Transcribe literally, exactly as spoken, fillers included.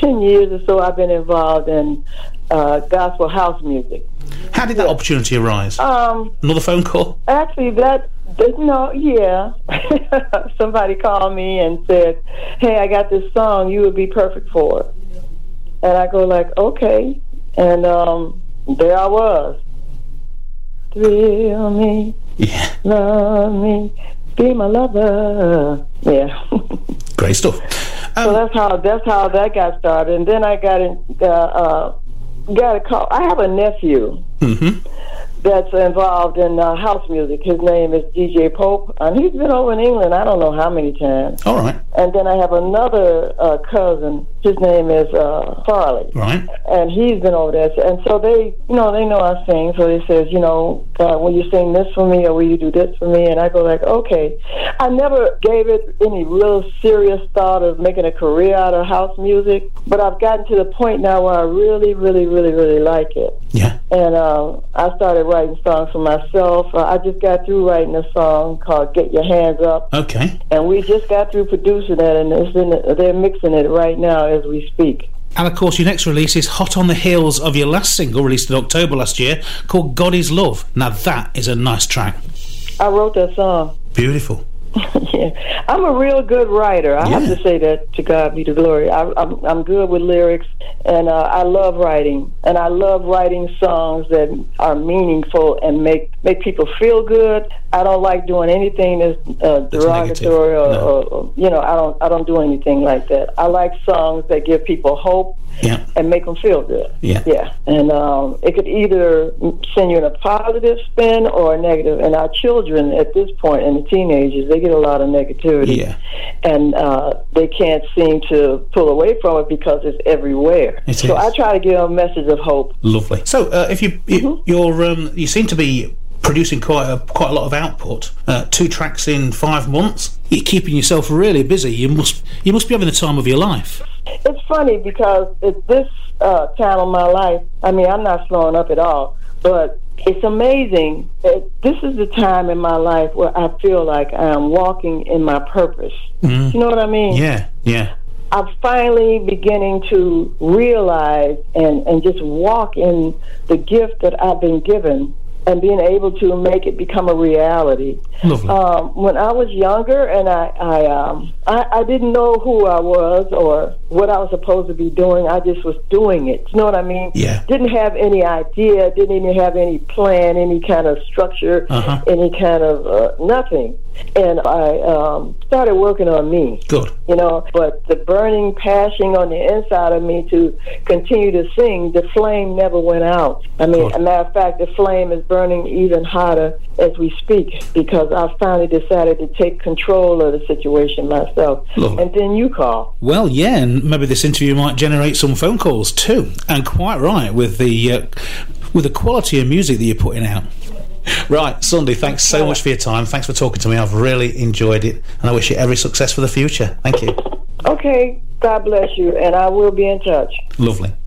ten years or so, I've been involved in uh, gospel house music. How did that yeah. opportunity arise? Um, Another phone call? Actually, that, that no, yeah. Somebody called me and said, hey, I got this song, you would be perfect for it. And I go like, okay. And um, there I was. Thrill me, yeah. love me, be my lover. Yeah. Great stuff. Um, so that's how that's how that got started. And then I got in, uh, uh, got a call. I have a nephew mm-hmm. that's involved in uh, house music. His name is D J Pope, and he's been over in England I don't know how many times. All right. And then I have another uh, cousin. His name is uh, Farley. Right. And he's been over there. And so they, you know, they know I sing. So they says, you know, uh, will you sing this for me or will you do this for me? And I go like, okay. I never gave it any real serious thought of making a career out of house music, but I've gotten to the point now where I really, really, really, really like it. Yeah. And uh, I started writing songs for myself. Uh, I just got through writing a song called Get Your Hands Up. Okay. And we just got through producing it, and it's in the, they're mixing it right now as we speak. And of course your next release is hot on the heels of your last single released in October last year called God Is Love. Now that is a nice track. I wrote that song. Beautiful. Yeah, I'm a real good writer. I yeah. have to say that, to God be the glory. I, I'm, I'm good with lyrics, and uh, I love writing. And I love writing songs that are meaningful and make, make people feel good. I don't like doing anything that's uh, derogatory or, no. or, or, you know, I don't, I don't do anything like that. I like songs that give people hope yeah. and make them feel good. Yeah. Yeah. And um, it could either send you in a positive spin or a negative. And our children at this point, and the teenagers, they get a lot of negativity. Yeah. And uh, they can't seem to pull away from it because it's everywhere. It so is. I try to give them a message of hope. Lovely. So uh, if you, you Mm-hmm. you're um, you seem to be producing quite a quite a lot of output. Uh, two tracks in five months. You're keeping yourself really busy. You must you must be having the time of your life. It's funny because at this uh, time of my life, I mean, I'm not slowing up at all, but it's amazing. It, this is the time in my life where I feel like I am walking in my purpose. Mm. You know what I mean? Yeah, yeah. I'm finally beginning to realize and, and just walk in the gift that I've been given and being able to make it become a reality. Lovely. Um, when I was younger and I I, um, I I didn't know who I was or what I was supposed to be doing, I just was doing it. You know what I mean? Yeah. Didn't have any idea, didn't even have any plan, any kind of structure, uh-huh. any kind of uh, nothing. And I um, started working on me. Good. You know, but the burning passion on the inside of me to continue to sing, the flame never went out. I mean, Good. as a matter of fact, the flame is burning even hotter as we speak because I finally decided to take control of the situation myself. Lovely. And then you call. Well, yeah, and maybe this interview might generate some phone calls too. And quite right with the uh, with the quality of music that you're putting out. Right, Sunday, thanks so much for your time. Thanks for talking to me. I've really enjoyed it, and I wish you every success for the future. Thank you. Okay, God bless you, and I will be in touch. Lovely.